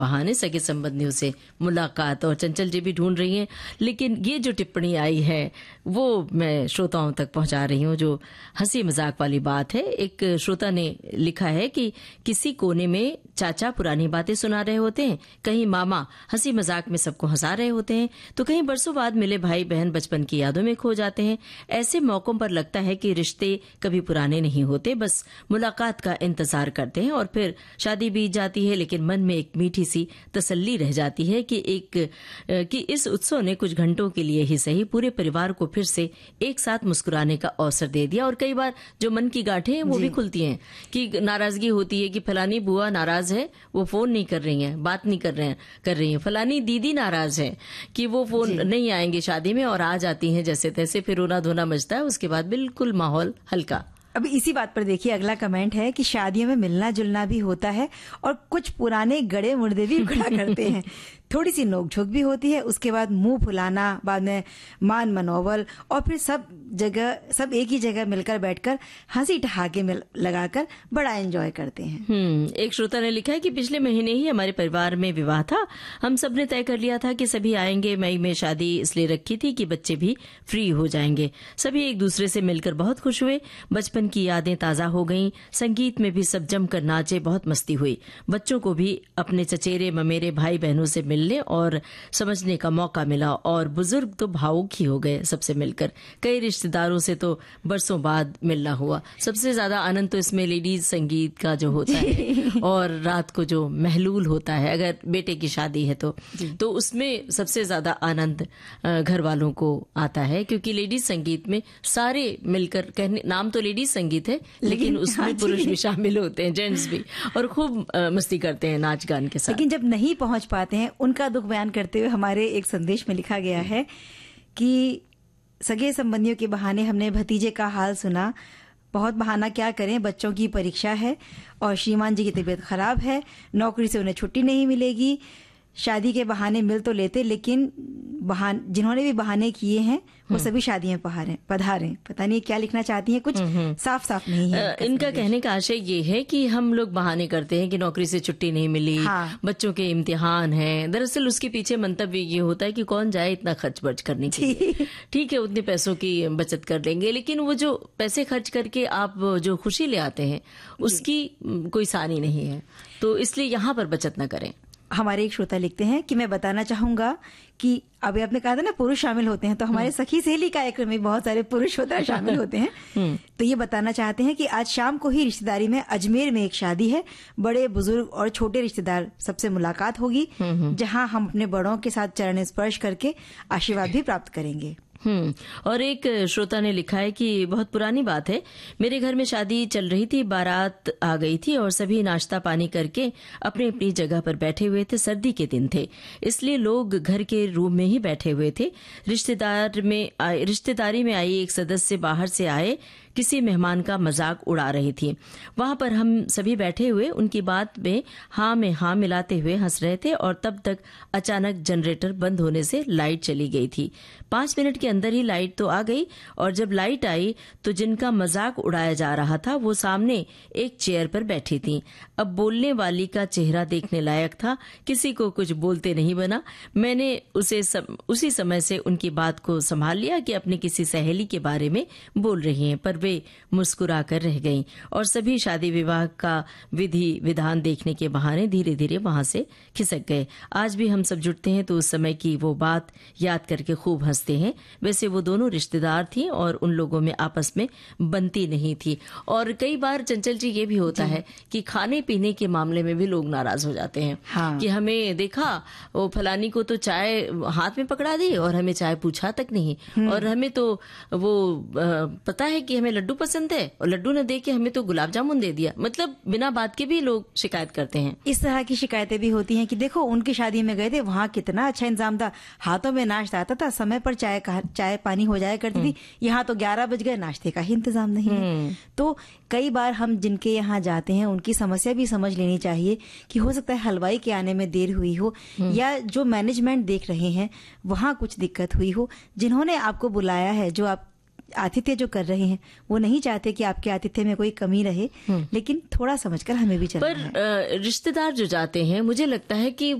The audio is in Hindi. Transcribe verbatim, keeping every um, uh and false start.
बहाने सगे संबंधियों से मुलाकात, और चंचल जी भी ढूंढ रही हैं। लेकिन ये जो टिप्पणी आई है वो मैं श्रोताओं तक पहुंचा रही हूँ, जो हंसी मजाक वाली बात है। एक श्रोता ने लिखा है कि किसी कोने में चाचा पुरानी बातें सुना रहे होते हैं, कहीं मामा हंसी मजाक में सबको हंसा रहे होते हैं, तो कहीं बरसों बाद मिले भाई बहन बचपन की यादों में खो जाते हैं। ऐसे मौकों पर लगता है कि रिश्ते कभी पुराने नहीं होते, बस मुलाकात का इंतजार करते हैं और फिर शादी बीत जाती है, लेकिन मन में एक मीठी सी तसल्ली रह जाती है कि एक कि इस उत्सव ने कुछ घंटों के लिए ही सही पूरे परिवार को फिर से एक साथ मुस्कुराने का अवसर दे दिया। और कई बार जो मन की गांठें हैं वो भी खुलती हैं कि नाराजगी होती है कि फलानी बुआ नाराज है, वो फोन नहीं कर रही हैं, बात नहीं कर रहे हैं कर रही हैं फलानी दीदी नाराज है कि वो फोन नहीं आएंगे शादी में, और आ जाती हैं जैसे तैसे, फिर रोना धोना मचता है, उसके बाद बिल्कुल माहौल हल्का। अभी इसी बात पर देखिए अगला कमेंट है कि शादियों में मिलना जुलना भी होता है और कुछ पुराने गड़े मुर्दे भी उखड़ा करते हैं, थोड़ी सी नोकझोंक भी होती है, उसके बाद मुंह फुलाना, बाद में मान मनोवल, और फिर सब जगह सब एक ही जगह मिलकर बैठकर हंसी ठहाके में लगाकर बड़ा एंजॉय करते हैं। हम्म एक श्रोता ने लिखा है कि पिछले महीने ही हमारे परिवार में विवाह था, हम सब ने तय कर लिया था कि सभी आएंगे। मई में शादी इसलिए रखी थी कि बच्चे भी फ्री हो जाएंगे। सभी एक दूसरे से मिलकर बहुत खुश हुए, बचपन की यादें ताजा हो गईं, संगीत में भी सब जमकर नाचे, बहुत मस्ती हुई। बच्चों को भी अपने चचेरे ममेरे भाई बहनों से मिलने और समझने का मौका मिला, और बुजुर्ग तो भावुक ही हो गए सबसे मिलकर। कई रिश्तेदारों से तो बरसों बाद मिलना हुआ। सबसे ज्यादा आनंद तो इसमें लेडीज संगीत का जो होता है और रात को जो महलूल होता है, अगर बेटे की शादी है तो तो उसमें सबसे ज्यादा आनंद घर वालों को आता है, क्योंकि लेडीज संगीत में सारे मिलकर, कहने नाम तो लेडीज संगीत है लेकिन उसमें पुरुष भी शामिल होते हैं, जेंट्स भी, और खूब मस्ती करते हैं नाच गान के साथ। लेकिन जब नहीं पहुंच पाते हैं उनका दुख बयान करते हुए हमारे एक संदेश में लिखा गया है कि सगे संबंधियों के बहाने हमने भतीजे का हाल सुना, बहुत बहाना क्या करें, बच्चों की परीक्षा है और श्रीमान जी की तबीयत खराब है, नौकरी से उन्हें छुट्टी नहीं मिलेगी। शादी के बहाने मिल तो लेते, लेकिन बहान जिन्होंने भी बहाने किए हैं वो सभी शादी में पधारे पधारे पता नहीं क्या लिखना चाहती हैं, कुछ साफ साफ नहीं है। इनका कहने का आशय ये है कि हम लोग बहाने करते हैं कि नौकरी से छुट्टी नहीं मिली, हाँ। बच्चों के इम्तिहान हैं। दरअसल उसके पीछे मंतव्य ये होता है कि कौन जाए इतना खर्च बर्च करने के लिए। ठीक है, उतने पैसों की बचत कर लेंगे, लेकिन वो जो पैसे खर्च करके आप जो खुशी ले आते हैं उसकी कोई सानी नहीं है, तो इसलिए यहाँ पर बचत न करें। हमारे एक श्रोता लिखते हैं कि मैं बताना चाहूंगा कि अभी आपने कहा था ना पुरुष शामिल होते हैं, तो हमारे सखी सहेली कार्यक्रम में बहुत सारे पुरुष होता शामिल होते हैं। तो ये बताना चाहते हैं कि आज शाम को ही रिश्तेदारी में अजमेर में एक शादी है, बड़े बुजुर्ग और छोटे रिश्तेदार सबसे मुलाकात होगी, जहां हम अपने बड़ों के साथ चरण स्पर्श करके आशीर्वाद भी प्राप्त करेंगे। हम्म और एक श्रोता ने लिखा है कि बहुत पुरानी बात है, मेरे घर में शादी चल रही थी, बारात आ गई थी और सभी नाश्ता पानी करके अपनी अपनी जगह पर बैठे हुए थे। सर्दी के दिन थे, इसलिए लोग घर के रूम में ही बैठे हुए थे। रिश्तेदार में आए रिश्तेदारी में आई एक सदस्य बाहर से आए किसी मेहमान का मजाक उड़ा रही थी। वहां पर हम सभी बैठे हुए उनकी बात में हाँ में हाँ मिलाते हुए हंस रहे थे, और तब तक अचानक जनरेटर बंद होने से लाइट चली गई थी। पांच मिनट के अंदर ही लाइट तो आ गई, और जब लाइट आई तो जिनका मजाक उड़ाया जा रहा था वो सामने एक चेयर पर बैठी थी। अब बोलने वाली का चेहरा देखने लायक था, किसी को कुछ बोलते नहीं बना। मैंने उसे सम, उसी समय से उनकी बात को संभाल लिया कि अपनी किसी सहेली के बारे में बोल रही हैं, पर वे मुस्कुरा कर रह गईं, और सभी शादी विवाह का विधि विधान देखने के बहाने धीरे धीरे वहां से खिसक गए। आज भी हम सब जुटते हैं तो उस समय की वो बात याद करके खूब हंसते हैं। वैसे वो दोनों रिश्तेदार थी और उन लोगों में आपस में बनती नहीं थी। और कई बार चंचल जी ये भी होता है कि खाने पीने के मामले में भी लोग नाराज हो जाते हैं, हाँ। कि हमें देखा वो फलानी को तो चाय हाथ में पकड़ा दी और हमें चाय पूछा तक नहीं, और हमें तो वो पता है कि हमें लड्डू पसंद है और लड्डू न दे के हमें तो गुलाब जामुन दे दिया। मतलब बिना बात के भी लोग शिकायत करते हैं। इस तरह की शिकायतें भी होती हैं कि देखो उनकी शादी में गए थे, वहाँ कितना अच्छा इंतजाम था, हाथों में नाश्ता आता था, समय पर चाय चाय पानी हो जाया करती थी, यहाँ तो ग्यारह बज गए, नाश्ते का ही इंतजाम नहीं है। तो कई बार हम जिनके यहाँ जाते हैं उनकी समस्या भी समझ लेनी चाहिए कि हो सकता है हलवाई के आने में देर हुई हो, या जो मैनेजमेंट देख रहे हैं वहाँ कुछ दिक्कत हुई हो। जिन्होंने आपको बुलाया है, जो आप आतिथ्य जो कर रहे हैं वो नहीं चाहते कि आपके आतिथ्य में कोई कमी रहे, लेकिन थोड़ा समझकर हमें भी चलना पर है। अ, रिश्तेदार जो जाते हैं, मुझे लगता है कि